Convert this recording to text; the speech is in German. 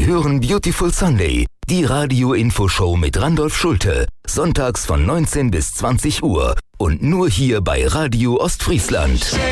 Sie hören Beautiful Sunday, die Radio-Info-Show mit Randolph Schulte. Sonntags von 19 bis 20 Uhr. Und nur hier bei Radio Ostfriesland.